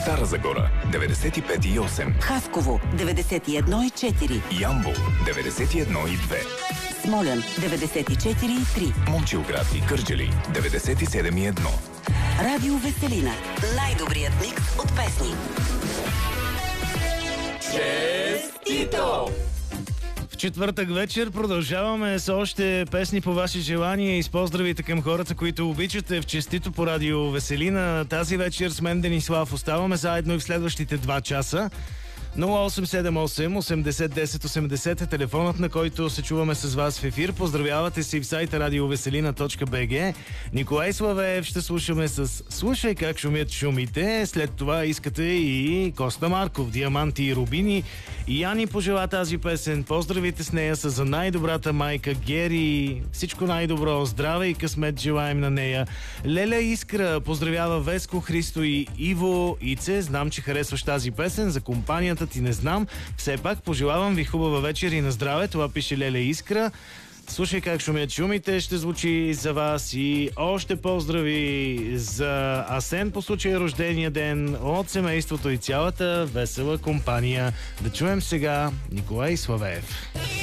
Стара Загора 95,8, Хасково 91,4, Ямбол 91,2, Смолян 94,3, Момчилград и Кърджали 97,1. Радио Веселина. Най-добрият микс от песни. Честито! В четвъртък вечер продължаваме с още песни по ваше желание и с поздравите към хората, които обичате в Честито по Радио Веселина. Тази вечер с мен Денислав оставаме заедно и в следващите 2 часа. 0878 80 10 80 е телефонът, на който се чуваме с вас в ефир. Поздравявате си в сайта radioveselina.bg. Николай Славеев ще слушаме с "Слушай как шумят шумите". След това искате и Коста Марков, "Диаманти и рубини". И Яни пожела тази песен. Поздравите с нея са за най-добрата майка Гери. Всичко най-добро, здраве и късмет желаем на нея. Леля Искра поздравява Веско, Христо и Иво. Ице, знам, че харесваш тази песен. За компанията ти не знам. Все пак пожелавам ви хубава вечер и на здраве. Това пише Леля Искра. Слушай как шумят шумите ще звучи за вас и още поздрави за Асен по случай рождения ден от семейството и цялата весела компания. Да чуем сега Николай Славеев.